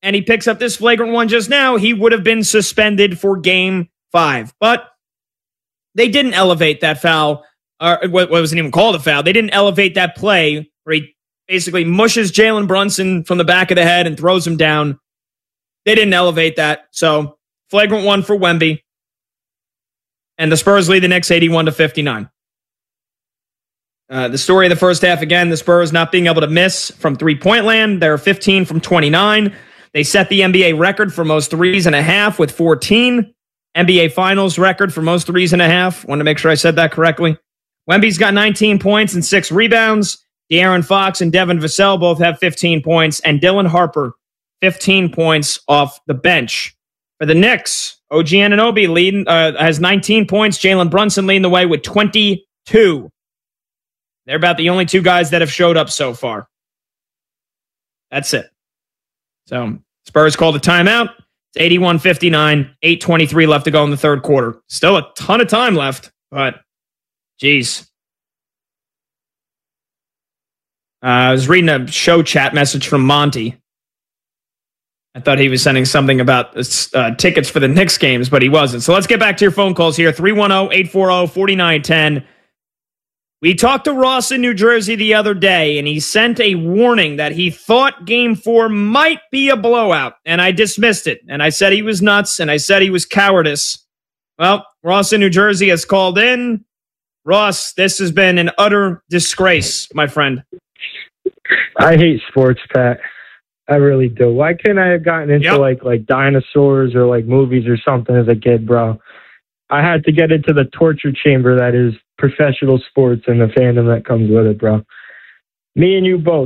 and he picks up this flagrant one just now, he would have been suspended for game 5. But they didn't elevate that foul, or what wasn't even called a foul. They didn't elevate that play where he basically mushes Jalen Brunson from the back of the head and throws him down. They didn't elevate that. So flagrant one for Wemby. And the Spurs lead the Knicks 81-59. The story of the first half, again, the Spurs not being able to miss from three-point land. They're 15 from 29. They set the NBA record for most threes and a half with 14. NBA Finals record for most threes and a half. Want to make sure I said that correctly. Wemby's got 19 points and 6 rebounds. De'Aaron Fox and Devin Vassell both have 15 points. And Dylan Harper, 15 points off the bench. For the Knicks, OG Anunoby has 19 points. Jalen Brunson leading the way with 22. They're about the only 2 guys that have showed up so far. That's it. So Spurs called a timeout. It's 81-59, 8:23 left to go in the third quarter. Still a ton of time left, but geez. I was reading a show chat message from Monty. I thought he was sending something about tickets for the Knicks games, but he wasn't. So let's get back to your phone calls here. 310-840-4910. We talked to Ross in New Jersey the other day, and he sent a warning that he thought Game 4 might be a blowout, and I dismissed it. And I said he was nuts, and I said he was cowardice. Well, Ross in New Jersey has called in. Ross, this has been an utter disgrace, my friend. I hate sports, Pat. I really do. Why couldn't I have gotten into like dinosaurs or like movies or something as a kid, bro? I had to get into the torture chamber that is professional sports and the fandom that comes with it, bro. Me and you both.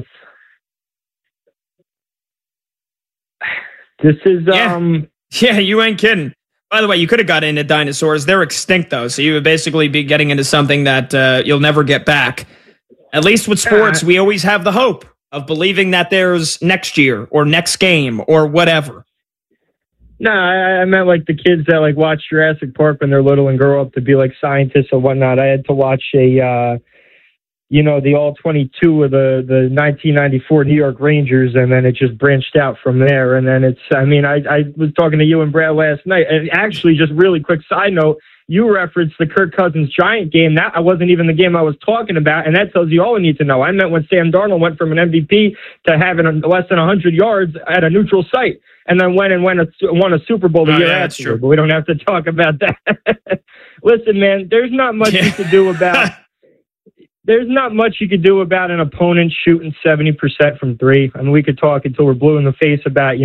This is Yeah, you ain't kidding. By the way, you could have got into dinosaurs. They're extinct though, so you would basically be getting into something that you'll never get back. At least with sports, we always have the hope of believing that there's next year or next game or whatever. No, I meant like the kids that like watch Jurassic Park when they're little and grow up to be like scientists or whatnot. I had to watch the all 22 of the 1994 New York Rangers, and then it just branched out from there. And then I was talking to you and Brad last night, and actually, just really quick side note, you referenced the Kirk Cousins Giant game. That wasn't even the game I was talking about, and that tells you all you need to know. I meant when Sam Darnold went from an MVP to having less than 100 yards at a neutral site, and then won a Super Bowl the year after. True. But we don't have to talk about that. Listen, man, there's not much you could do about. There's not much you could do about an opponent shooting 70% from 3. I mean, we could talk until we're blue in the face about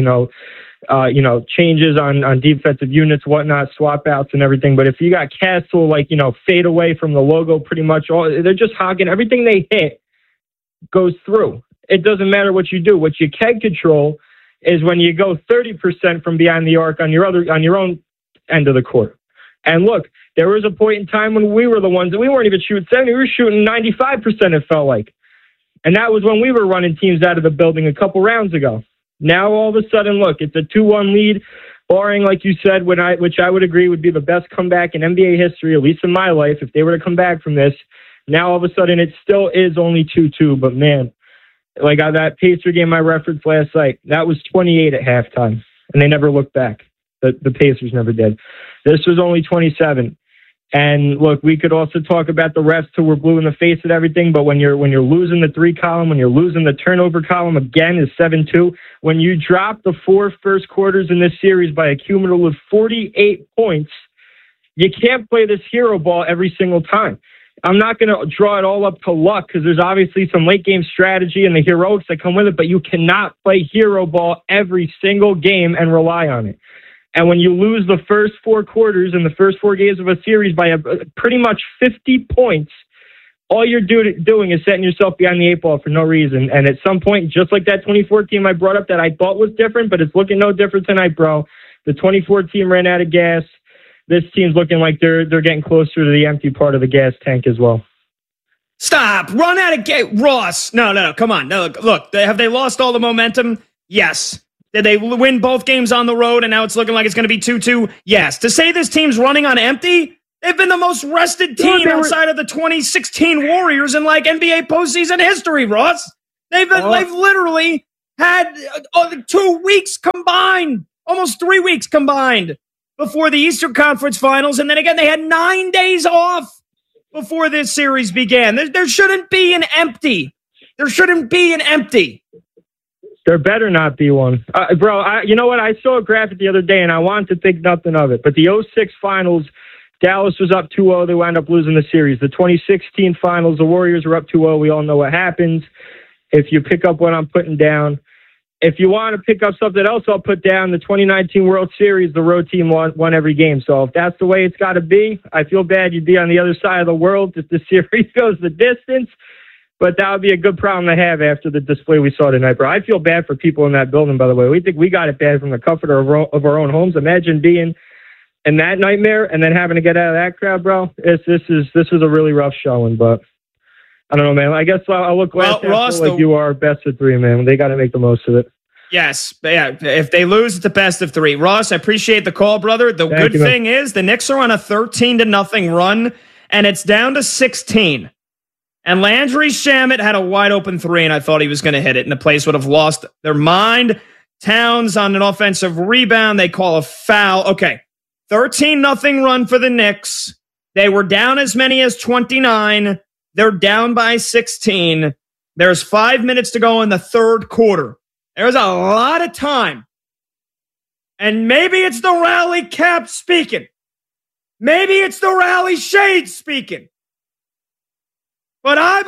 changes on defensive units, whatnot, swap outs and everything. But if you got Castle, fade away from the logo, pretty much they're just hogging everything they hit goes through. It doesn't matter what you do. What you can control is when you go 30% from behind the arc on your own end of the court. And look, there was a point in time when we were the ones that we weren't even shooting 70, we were shooting 95%, it felt like. And that was when we were running teams out of the building a couple rounds ago. Now, all of a sudden, look, it's a 2-1 lead, barring, like you said, which I would agree would be the best comeback in NBA history, at least in my life, if they were to come back from this. Now, all of a sudden, it still is only 2-2, but man, like that Pacer game I referenced last night, that was 28 at halftime, and they never looked back. The Pacers never did. This was only 27. And look, we could also talk about the refs who were blue in the face and everything, but when you're losing the 3 column, when you're losing the turnover column again is 7-2, when you drop the 4 first quarters in this series by a cumulative 48 points, you can't play this hero ball every single time. I'm not going to draw it all up to luck because there's obviously some late game strategy and the heroics that come with it, but you cannot play hero ball every single game and rely on it. And when you lose the first 4 quarters in the first 4 games of a series by pretty much 50 points, all you're doing is setting yourself behind the 8 ball for no reason. And at some point, just like that 24 team I brought up that I thought was different, but it's looking no different tonight, bro. The 24 team ran out of gas. This team's looking like they're getting closer to the empty part of the gas tank as well. Stop. Run out of gas. Ross. No. Come on. No, look, have they lost all the momentum? Yes. Did they win both games on the road and now it's looking like it's going to be 2-2? Yes. To say this team's running on empty, they've been the most rested team outside of the 2016 Warriors in like NBA postseason history, Ross. They've literally had 2 weeks combined, almost 3 weeks combined before the Eastern Conference Finals. And then again, they had 9 days off before this series began. There shouldn't be an empty. There shouldn't be an empty. There better not be one. Bro, you know what? I saw a graphic the other day, and I wanted to think nothing of it. But the 2006 Finals, Dallas was up 2-0. They wound up losing the series. The 2016 Finals, the Warriors were up 2-0. We all know what happens. If you pick up what I'm putting down. If you want to pick up something else, I'll put down the 2019 World Series. The road team won every game. So if that's the way it's got to be, I feel bad you'd be on the other side of the world if the series goes the distance. But that would be a good problem to have after the display we saw tonight, bro. I feel bad for people in that building, by the way. We think we got it bad from the comfort of our own homes. Imagine being in that nightmare and then having to get out of that crowd, bro. This was a really rough showing, but I don't know, man. I guess I'll look Ross, like you are best of three, man. They got to make the most of it. Yes, yeah. If they lose, it's a best of three. Ross, I appreciate the call, brother. The good thing is the Knicks are on a 13-0 run, and it's down to 16. And Landry Shamet had a wide open three, and I thought he was going to hit it, and the place would have lost their mind. Towns on an offensive rebound. They call a foul. Okay, 13-0 run for the Knicks. They were down as many as 29. They're down by 16. There's 5 minutes to go in the third quarter. There's a lot of time. And maybe it's the rally cap speaking. Maybe it's the rally shade speaking. But I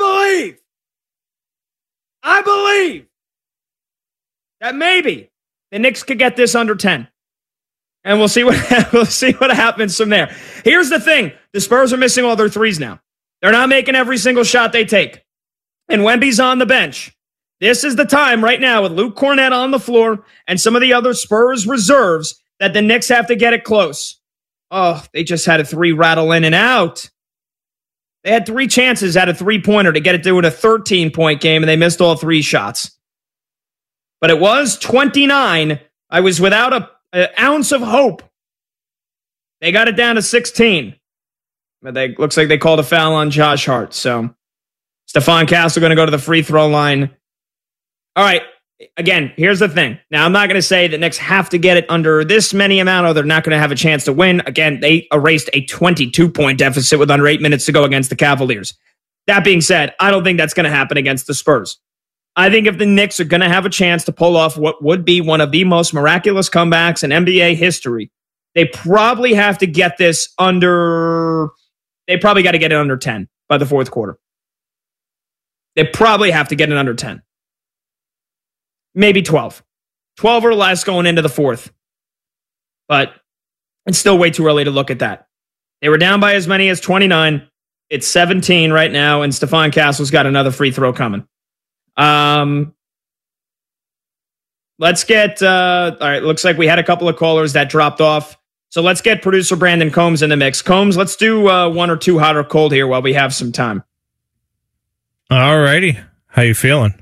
believe that maybe the Knicks could get this under 10. And we'll see what happens from there. Here's the thing. The Spurs are missing all their threes now. They're not making every single shot they take. And Wemby's on the bench. This is the time right now with Luke Cornett on the floor and some of the other Spurs reserves that the Knicks have to get it close. Oh, they just had a three rattle in and out. They had 3 chances at a three-pointer to get it to a 13-point game, and they missed all 3 shots. But it was 29. I was without an ounce of hope. They got it down to 16. But looks like they called a foul on Josh Hart. So Stephon Castle going to go to the free throw line. All right. Again, here's the thing. Now, I'm not going to say the Knicks have to get it under this many amount or they're not going to have a chance to win. Again, they erased a 22-point deficit with under 8 minutes to go against the Cavaliers. That being said, I don't think that's going to happen against the Spurs. I think if the Knicks are going to have a chance to pull off what would be one of the most miraculous comebacks in NBA history, they probably have to get this under... They probably got to get it under 10 by the fourth quarter. They probably have to get it under 10. Maybe 12. 12 or less going into the fourth. But it's still way too early to look at that. They were down by as many as 29. It's 17 right now, and Stephon Castle's got another free throw coming. Let's get... all right, looks like we had a couple of callers that dropped off. So let's get producer Brandon Combs in the mix. Combs, let's do 1 or 2 hot or cold here while we have some time. All righty. How you feeling?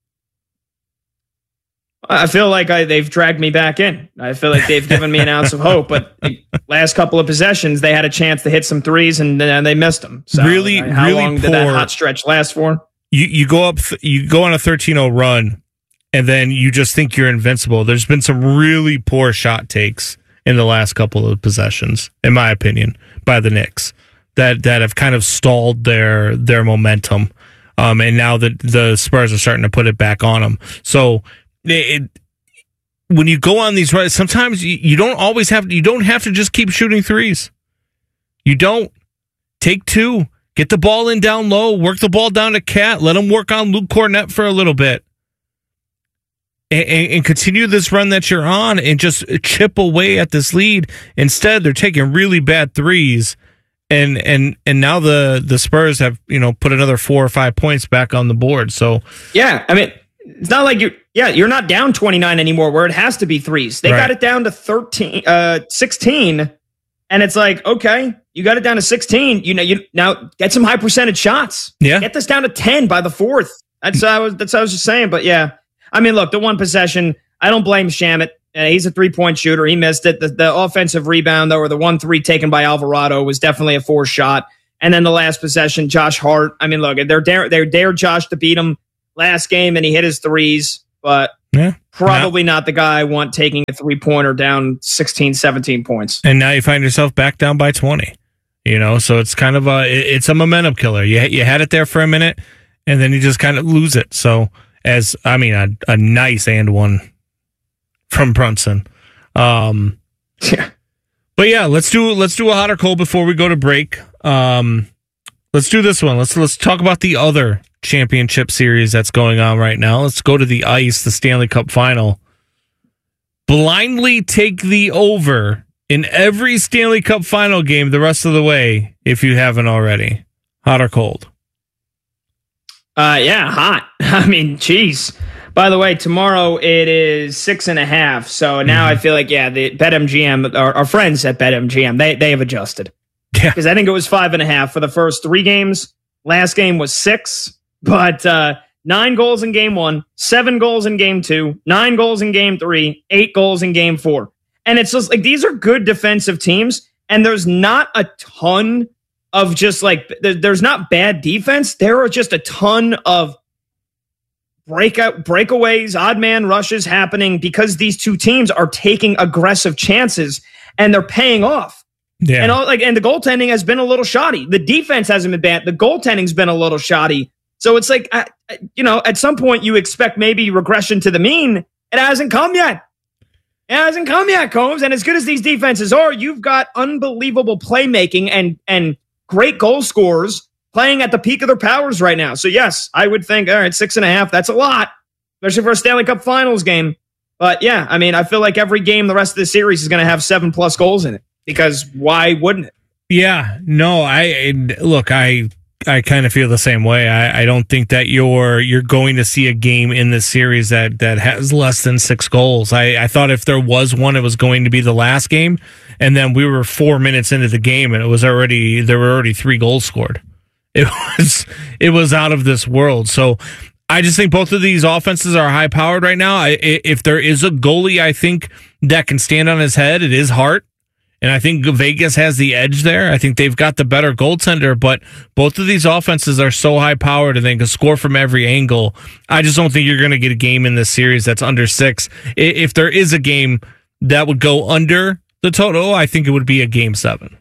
I feel like they've dragged me back in. I feel like they've given me an ounce of hope. But the last couple of possessions, they had a chance to hit some threes and they missed them. So how long did that hot stretch last for? You go on a 13-0 run, and then you just think you're invincible. There's been some really poor shot takes in the last couple of possessions, in my opinion, by the Knicks that have kind of stalled their momentum. And now that the Spurs are starting to put it back on them. So when you go on these runs, sometimes you don't have to just keep shooting threes. You don't. Take 2. Get the ball in down low. Work the ball down to Cat. Let him work on Luke Cornett for a little bit. And continue this run that you're on and just chip away at this lead. Instead, they're taking really bad threes. And now the Spurs have, put another 4 or 5 points back on the board. So yeah, I mean, it's not like you're not down 29 anymore where it has to be threes. They got it down to 16. And it's like, okay, you got it down to 16. You now get some high percentage shots. Yeah. Get this down to 10 by the fourth. That's what I was just saying. But yeah, I mean, look, the one possession, I don't blame Shamet. He's a 3-point shooter. He missed it. The offensive rebound, though, or the 1-3 taken by Alvarado was definitely a 4 shot. And then the last possession, Josh Hart. I mean, look, they dare Josh to beat him last game, and he hit his threes. But Yeah. Probably not the guy I want taking a 3-pointer down 16, 17 points. And now you find yourself back down by 20. So it's kind of it's a momentum killer. You had it there for a minute, and then you just kind of lose it. So a nice and one from Brunson. Yeah. But yeah, let's do a hot or cold before we go to break. Let's do this one. Let's talk about the other championship series that's going on right now. Let's go to the ice, the Stanley Cup Final. Blindly take the over in every Stanley Cup Final game the rest of the way if you haven't already. Hot or cold? Yeah, hot. I mean, geez. By the way, tomorrow it is 6.5. So now I feel like, the BetMGM, our friends at BetMGM, they have adjusted. Yeah. Because I think it was 5.5 for the first 3 games. Last game was 6. But 9 goals in game 1, 7 goals in game 2, 9 goals in game 3, 8 goals in game 4. And it's just like these are good defensive teams, and there's not a ton of just like there's not bad defense. There are just a ton of breakaways, odd man rushes happening because these two teams are taking aggressive chances and they're paying off. Yeah. And the goaltending has been a little shoddy. The defense hasn't been bad. The goaltending's been a little shoddy. So it's like, at some point you expect maybe regression to the mean. It hasn't come yet. It hasn't come yet, Combs. And as good as these defenses are, you've got unbelievable playmaking and great goal scorers playing at the peak of their powers right now. So yes, I would think, all right, 6.5, that's a lot, especially for a Stanley Cup Finals game. But yeah, I mean, I feel like every game the rest of the series is going to have 7+ goals in it because why wouldn't it? Yeah, no, I kind of feel the same way. I don't think that you're going to see a game in this series that has less than 6 goals. I thought if there was one, it was going to be the last game, and then we were 4 minutes into the game, and there were already 3 goals scored. It was out of this world. So I just think both of these offenses are high powered right now. If there is a goalie, I think that can stand on his head, it is Hart. And I think Vegas has the edge there. I think they've got the better goaltender, but both of these offenses are so high-powered and they can score from every angle. I just don't think you're going to get a game in this series that's under 6. If there is a game that would go under the total, I think it would be a Game 7.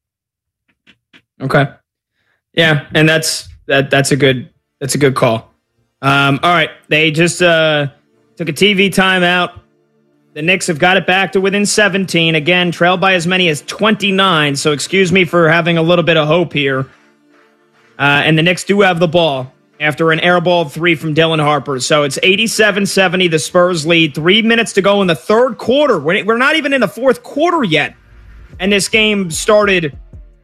Okay. Yeah, and that's a good call. All right, they just took a TV timeout. The Knicks have got it back to within 17. Again, trailed by as many as 29. So excuse me for having a little bit of hope here. And the Knicks do have the ball after an airball 3 from Dylan Harper. So it's 87-70. The Spurs lead. 3 minutes to go in the third quarter. We're not even in the fourth quarter yet. And this game started,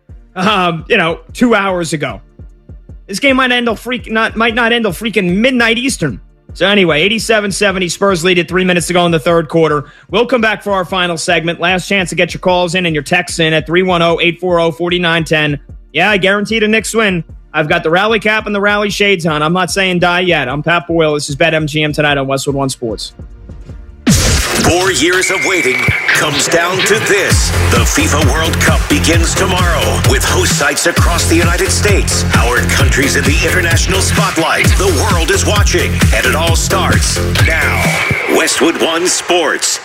2 hours ago. This game might not end till freaking midnight Eastern. So anyway, 87-70, Spurs lead at 3 minutes to go in the third quarter. We'll come back for our final segment. Last chance to get your calls in and your texts in at 310-840-4910. Yeah, I guarantee the Knicks win. I've got the rally cap and the rally shades on. I'm not saying die yet. I'm Pat Boyle. This is BetMGM tonight on Westwood One Sports. 4 years of waiting comes down to this. The FIFA World Cup begins tomorrow with host sites across the United States. Our country's in the international spotlight. The world is watching, and it all starts now. Westwood One Sports.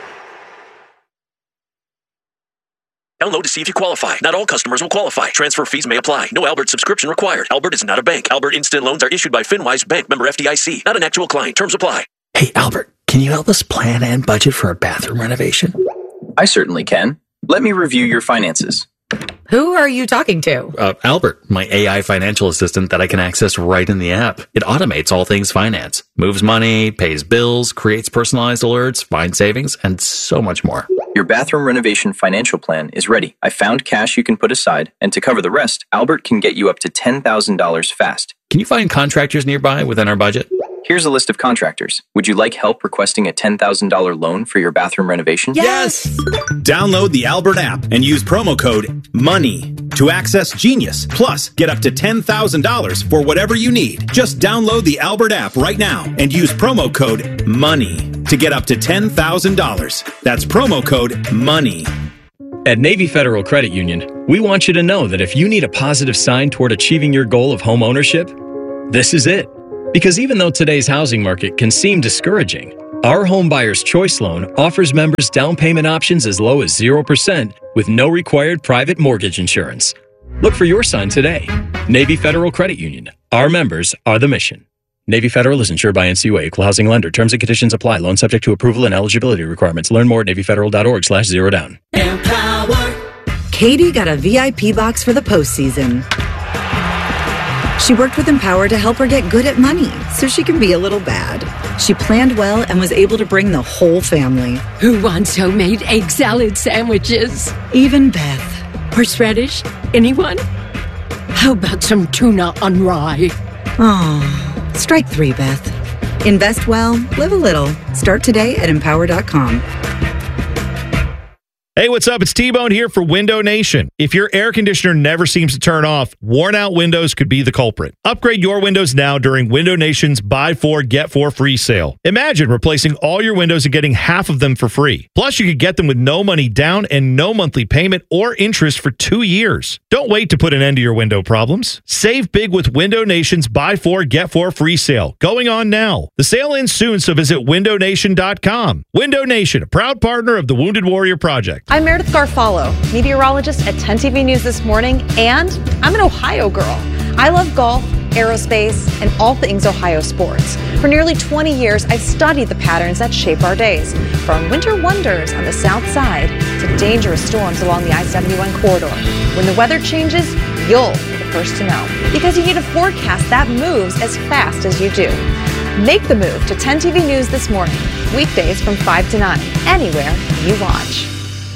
Download to see if you qualify. Not all customers will qualify. Transfer fees may apply. No Albert subscription required. Albert is not a bank. Albert Instant Loans are issued by FinWise Bank, member FDIC. Not an actual client. Terms apply. Hey, Albert, can you help us plan and budget for a bathroom renovation? I certainly can. Let me review your finances. Who are you talking to? Albert, my AI financial assistant that I can access right in the app. It automates all things finance, moves money, pays bills, creates personalized alerts, finds savings, and so much more. Your bathroom renovation financial plan is ready. I found cash you can put aside, and to cover the rest, Albert can get you up to $10,000 fast. Can you find contractors nearby within our budget? Here's a list of contractors. Would you like help requesting a $10,000 loan for your bathroom renovation? Yes! Download the Albert app and use promo code MONEY to access Genius. Plus, get up to $10,000 for whatever you need. Just download the Albert app right now and use promo code MONEY to get up to $10,000. That's promo code MONEY. At Navy Federal Credit Union, we want you to know that if you need a positive sign toward achieving your goal of home ownership, this is it. Because even though today's housing market can seem discouraging, Our Home Buyer's Choice loan offers members down payment options as low as 0% with no required private mortgage insurance. Look for your sign today. Navy Federal Credit Union. Our members are the mission. Navy Federal is insured by NCUA, equal housing lender. Terms and conditions apply. Loan subject to approval and eligibility requirements. Learn more at NavyFederal.org/zerodown. Katie got a VIP box for the postseason. She worked with Empower to help her get good at money so she can be a little bad. She planned well and was able to bring the whole family. Who wants homemade egg salad sandwiches? Even Beth. Horseradish? Anyone? How about some tuna on rye? Oh, strike 3, Beth. Invest well, live a little. Start today at Empower.com. Hey, what's up? It's T-Bone here for Window Nation. If your air conditioner never seems to turn off, worn-out windows could be the culprit. Upgrade your windows now during Window Nation's Buy 4, Get 4 free sale. Imagine replacing all your windows and getting half of them for free. Plus, you could get them with no money down and no monthly payment or interest for 2 years. Don't wait to put an end to your window problems. Save big with Window Nation's Buy 4, Get 4 free sale. Going on now. The sale ends soon, so visit windownation.com. Window Nation, a proud partner of the Wounded Warrior Project. I'm Meredith Garfalo, meteorologist at 10 TV News This Morning, and I'm an Ohio girl. I love golf, aerospace, and all things Ohio sports. For nearly 20 years, I've studied the patterns that shape our days, from winter wonders on the south side to dangerous storms along the I-71 corridor. When the weather changes, you'll be the first to know, because you need a forecast that moves as fast as you do. Make the move to 10 TV News This Morning, weekdays from 5 to 9, anywhere you watch.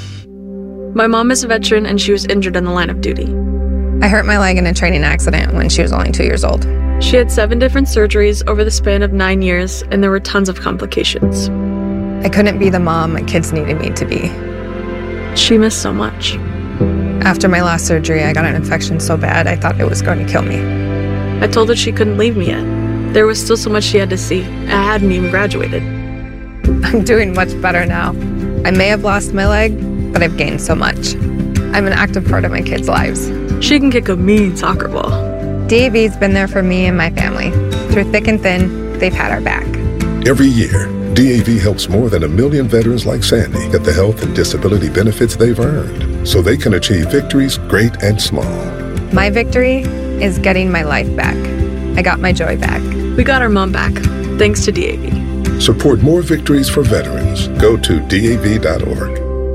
My mom is a veteran and she was injured in the line of duty. I hurt my leg in a training accident when she was only 2 years old. She had 7 different surgeries over the span of 9 years, and there were tons of complications. I couldn't be the mom my kids needed me to be. She missed so much. After my last surgery, I got an infection so bad I thought it was going to kill me. I told her she couldn't leave me yet. There was still so much she had to see. I hadn't even graduated. I'm doing much better now. I may have lost my leg, but I've gained so much. I'm an active part of my kids' lives. She can kick a mean soccer ball. DAV's been there for me and my family. Through thick and thin, they've had our back. Every year, DAV helps more than 1 million veterans like Sandy get the health and disability benefits they've earned so they can achieve victories great and small. My victory is getting my life back. I got my joy back. We got our mom back, thanks to DAV. Support more victories for veterans. Go to DAV.org.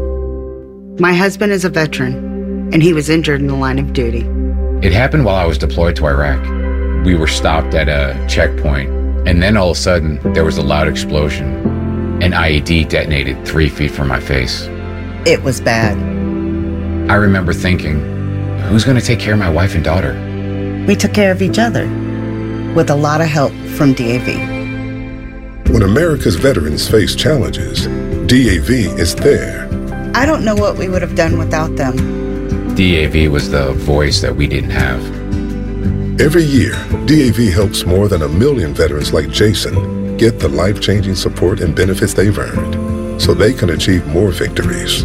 My husband is a veteran, and he was injured in the line of duty. It happened while I was deployed to Iraq. We were stopped at a checkpoint, and then all of a sudden, there was a loud explosion. An IED detonated 3 feet from my face. It was bad. I remember thinking, who's going to take care of my wife and daughter? We took care of each other, with a lot of help from DAV. When America's veterans face challenges, DAV is there. I don't know what we would have done without them. DAV was the voice that we didn't have. Every year, DAV helps more than 1 million veterans like Jason get the life-changing support and benefits they've earned so they can achieve more victories.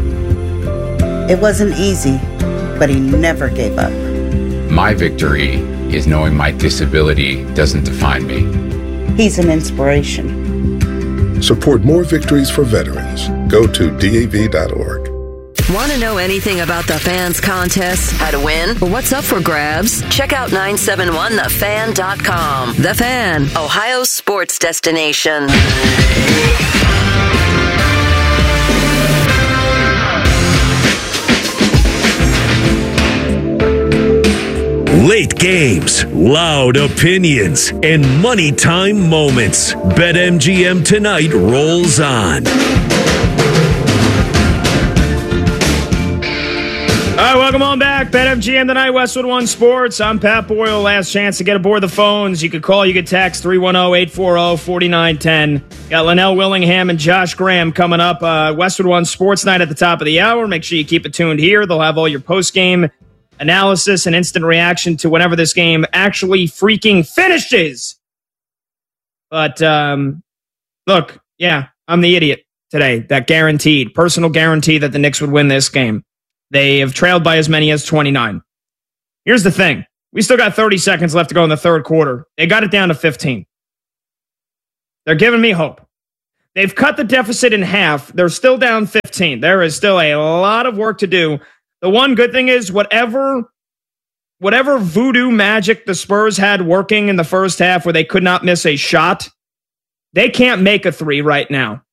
It wasn't easy, but he never gave up. My victory is knowing my disability doesn't define me. He's an inspiration. Support more victories for veterans. Go to DAV.org. Want to know anything about the Fans contest, how to win, or what's up for grabs? Check out 971thefan.com. The Fan, Ohio's sports destination. Late games, loud opinions, and money time moments. BetMGM tonight rolls on. All right, welcome on back. BetMGM tonight, Westwood One Sports. I'm Pat Boyle. Last chance to get aboard the phones. You could call, you could text 310-840-4910. Got Linnell Willingham and Josh Graham coming up. Westwood One Sports night at the top of the hour. Make sure you keep it tuned here. They'll have all your post-game analysis and instant reaction to whenever this game actually freaking finishes. But, look, yeah, I'm the idiot today. That guaranteed, personal guarantee that the Knicks would win this game. They have trailed by as many as 29. Here's the thing. We still got 30 seconds left to go in the third quarter. They got it down to 15. They're giving me hope. They've cut the deficit in half. They're still down 15. There is still a lot of work to do. The one good thing is whatever voodoo magic the Spurs had working in the first half where they could not miss a shot, they can't make a three right now.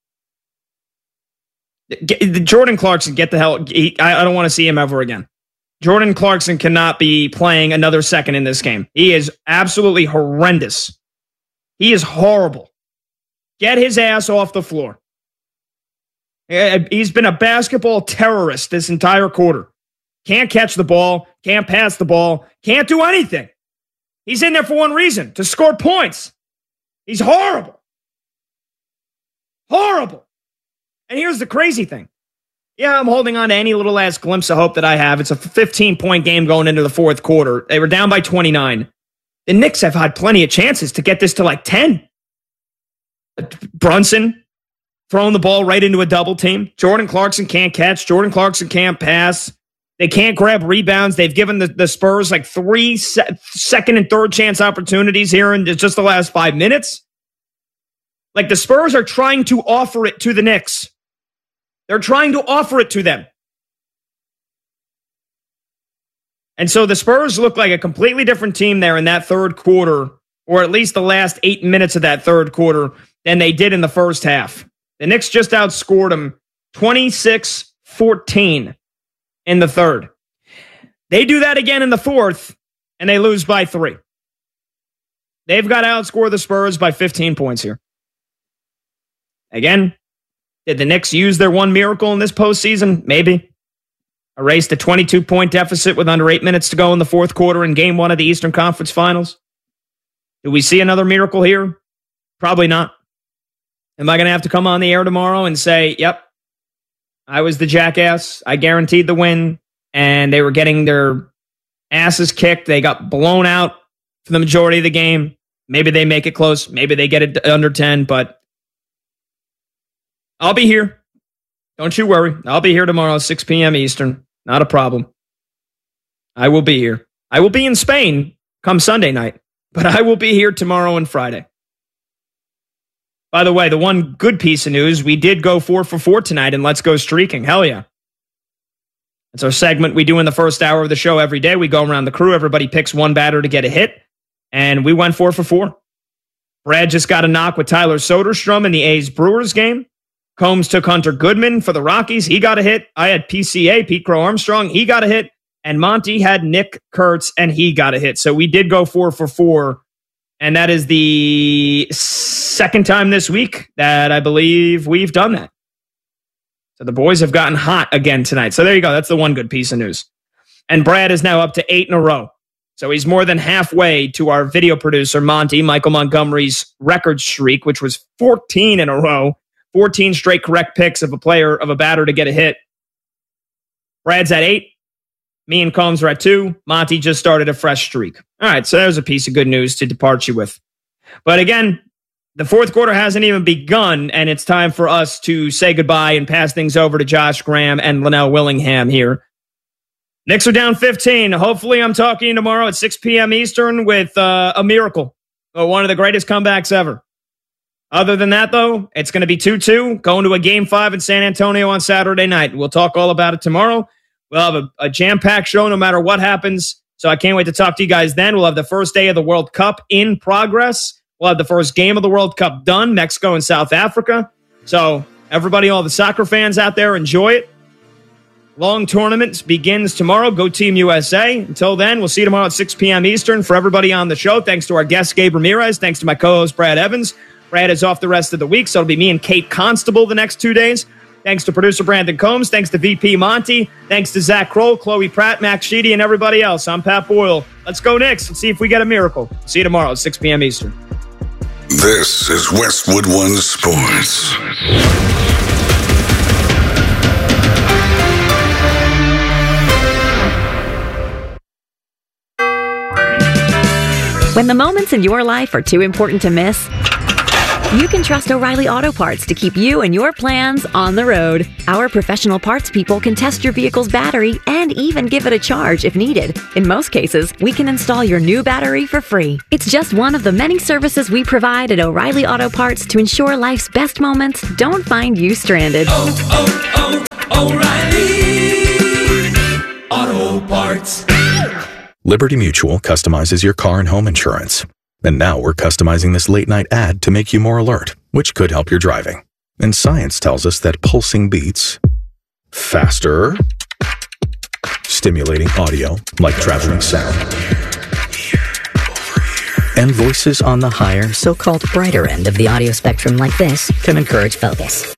Jordan Clarkson, get the hell. I don't want to see him ever again. Jordan Clarkson cannot be playing another second in this game. He is absolutely horrendous. He is horrible. Get his ass off the floor. He's been a basketball terrorist this entire quarter. Can't catch the ball, can't pass the ball, can't do anything. He's in there for one reason, to score points. He's horrible. Horrible. And here's the crazy thing. Yeah, I'm holding on to any little last glimpse of hope that I have. It's a 15-point game going into the fourth quarter. They were down by 29. The Knicks have had plenty of chances to get this to like 10. Brunson throwing the ball right into a double team. Jordan Clarkson can't catch. Jordan Clarkson can't pass. They can't grab rebounds. They've given the Spurs like 3 second and third chance opportunities here in just the last 5 minutes. Like the Spurs are trying to offer it to the Knicks. They're trying to offer it to them. And so the Spurs look like a completely different team there in that third quarter, or at least the last 8 minutes of that third quarter, than they did in the first half. The Knicks just outscored them 26-14 in the third. They do that again in the fourth, and they lose by 3. They've got to outscore the Spurs by 15 points here. Again, did the Knicks use their one miracle in this postseason? Maybe. Erased a 22-point deficit with under 8 minutes to go in the fourth quarter in Game 1 of the Eastern Conference Finals. Do we see another miracle here? Probably not. Am I going to have to come on the air tomorrow and say, yep, I was the jackass. I guaranteed the win. And they were getting their asses kicked. They got blown out for the majority of the game. Maybe they make it close. Maybe they get it under 10. But I'll be here. Don't you worry. I'll be here tomorrow, 6 p.m. Eastern. Not a problem. I will be here. I will be in Spain come Sunday night. But I will be here tomorrow and Friday. By the way, the one good piece of news, we did go 4 for 4 tonight and Let's Go Streaking. Hell yeah. It's our segment we do in the first hour of the show every day. We go around the crew. Everybody picks one batter to get a hit. And we went 4 for 4. Brad just got a knock with Tyler Soderstrom in the A's-Brewers game. Combs took Hunter Goodman for the Rockies. He got a hit. I had PCA, Pete Crow Armstrong. He got a hit. And Monty had Nick Kurtz, and he got a hit. So we did go 4 for 4. And that is the second time this week that I believe we've done that. So the boys have gotten hot again tonight. So there you go. That's the one good piece of news. And Brad is now up to 8 in a row. So he's more than halfway to our video producer, Monty, Michael Montgomery's record streak, which was 14 in a row. 14 straight correct picks of a batter to get a hit. Brad's at 8. Me and Combs are at 2. Monty just started a fresh streak. All right, so there's a piece of good news to depart you with. But again, the fourth quarter hasn't even begun, and it's time for us to say goodbye and pass things over to Josh Graham and Linnell Willingham here. Knicks are down 15. Hopefully I'm talking tomorrow at 6 p.m. Eastern with a miracle. One of the greatest comebacks ever. Other than that, though, it's going to be 2-2, going to a Game 5 in San Antonio on Saturday night. We'll talk all about it tomorrow. We'll have a jam-packed show no matter what happens. So I can't wait to talk to you guys then. We'll have the first day of the World Cup in progress. We'll have the first game of the World Cup done, Mexico and South Africa. So everybody, all the soccer fans out there, enjoy it. Long tournament begins tomorrow. Go Team USA. Until then, we'll see you tomorrow at 6 p.m. Eastern. For everybody on the show, thanks to our guest, Gabe Ramirez. Thanks to my co-host, Brad Evans. Brad is off the rest of the week, so it'll be me and Kate Constable the next 2 days. Thanks to producer Brandon Combs. Thanks to VP Monty. Thanks to Zach Kroll, Chloe Pratt, Max Sheedy, and everybody else. I'm Pat Boyle. Let's go Knicks and see if we get a miracle. See you tomorrow at 6 p.m. Eastern. This is Westwood One Sports. When the moments in your life are too important to miss, You can trust O'Reilly Auto Parts to keep you and your plans on the road. Our professional parts people can test your vehicle's battery and even give it a charge if needed. In most cases, we can install your new battery for free. It's just one of the many services we provide at O'Reilly Auto Parts to ensure life's best moments don't find you stranded. O'Reilly Auto Parts. Liberty Mutual customizes your car and home insurance. And now we're customizing this late-night ad to make you more alert, which could help your driving. And science tells us that pulsing beats, faster, stimulating audio like traveling sound, and voices on the higher, so-called brighter end of the audio spectrum like this can encourage focus.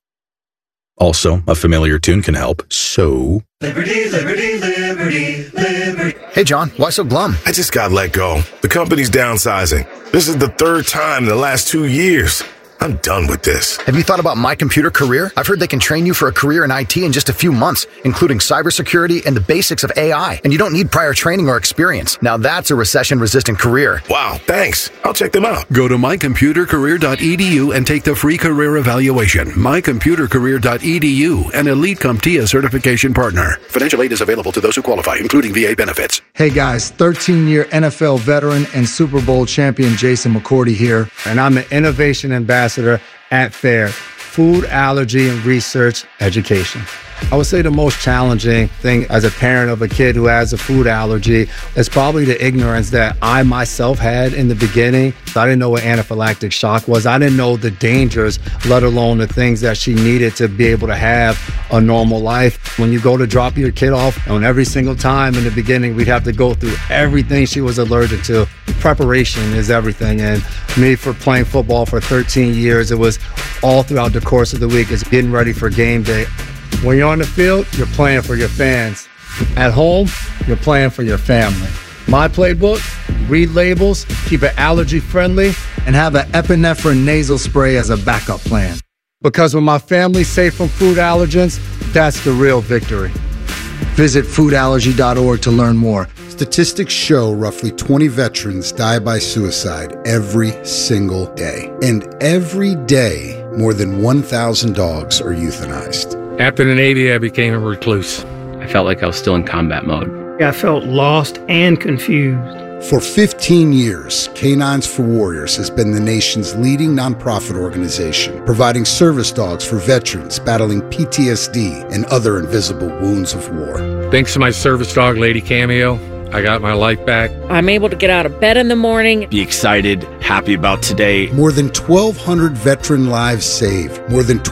Also, a familiar tune can help, so... Liberty, liberty, liberty, liberty. Hey, John, why so glum? I just got let go. The company's downsizing. This is the third time in the last 2 years. I'm done with this. Have you thought about My Computer Career? I've heard they can train you for a career in IT in just a few months, including cybersecurity and the basics of AI. And you don't need prior training or experience. Now that's a recession-resistant career. Wow, thanks. I'll check them out. Go to mycomputercareer.edu and take the free career evaluation. mycomputercareer.edu, an Elite CompTIA certification partner. Financial aid is available to those who qualify, including VA benefits. Hey guys, 13-year NFL veteran and Super Bowl champion Jason McCourty here, and I'm an innovation ambassador at FAIR, Food Allergy and Research Education. I would say the most challenging thing as a parent of a kid who has a food allergy is probably the ignorance that I myself had in the beginning. I didn't know what anaphylactic shock was. I didn't know the dangers, let alone the things that she needed to be able to have a normal life. When you go to drop your kid off, and every single time in the beginning, we'd have to go through everything she was allergic to. Preparation is everything. And me, for playing football for 13 years, it was all throughout the course of the week. It's getting ready for game day. When you're on the field, you're playing for your fans. At home, you're playing for your family. My playbook, read labels, keep it allergy friendly, and have an epinephrine nasal spray as a backup plan. Because when my family's safe from food allergens, that's the real victory. Visit foodallergy.org to learn more. Statistics show roughly 20 veterans die by suicide every single day. And every day, more than 1,000 dogs are euthanized. After the Navy, I became a recluse. I felt like I was still in combat mode. I felt lost and confused. For 15 years, Canines for Warriors has been the nation's leading nonprofit organization, providing service dogs for veterans battling PTSD and other invisible wounds of war. Thanks to my service dog, Lady Cameo, I got my life back. I'm able to get out of bed in the morning. Be excited, happy about today. More than 1,200 veteran lives saved. More than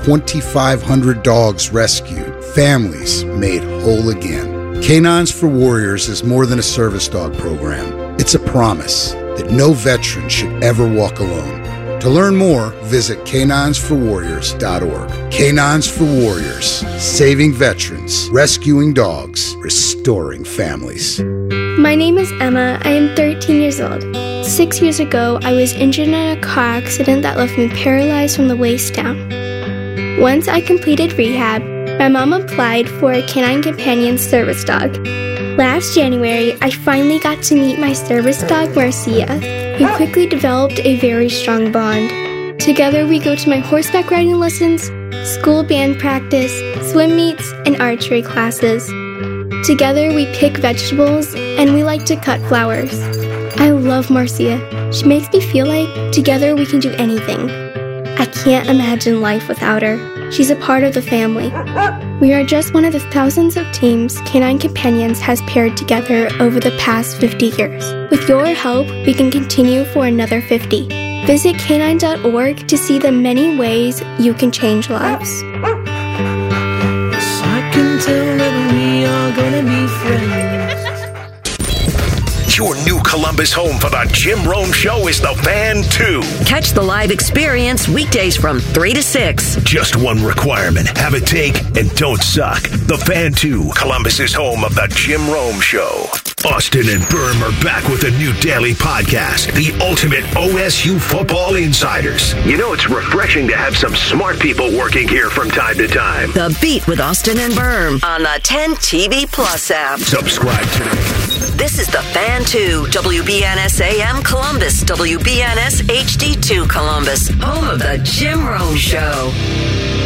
2,500 dogs rescued. Families made whole again. Canines for Warriors is more than a service dog program. It's a promise that no veteran should ever walk alone. To learn more, visit caninesforwarriors.org. Canines for Warriors, saving veterans, rescuing dogs, restoring families. My name is Emma. I am 13 years old. 6 years ago, I was injured in a car accident that left me paralyzed from the waist down. Once I completed rehab, my mom applied for a Canine Companion service dog. Last January, I finally got to meet my service dog, Marcia. We quickly developed a very strong bond. Together, we go to my horseback riding lessons, school band practice, swim meets, and archery classes. Together, we pick vegetables, and we like to cut flowers. I love Marcia. She makes me feel like together we can do anything. I can't imagine life without her. She's a part of the family. We are just one of the thousands of teams Canine Companions has paired together over the past 50 years. With your help, we can continue for another 50. Visit canine.org to see the many ways you can change lives. I can tell that we are gonna be friends. Your new Columbus home for the Jim Rome Show is The Fan 2. Catch the live experience weekdays from 3 to 6. Just one requirement. Have a take and don't suck. The Fan 2, Columbus's home of the Jim Rome Show. Austin and Berm are back with a new daily podcast, The Ultimate OSU Football Insiders. You know, it's refreshing to have some smart people working here from time to time. The Beat with Austin and Berm on the 10 TV Plus app. Subscribe today. This is The Fan 2, WBNS AM Columbus, WBNS HD2 Columbus, home of the Jim Rome Show.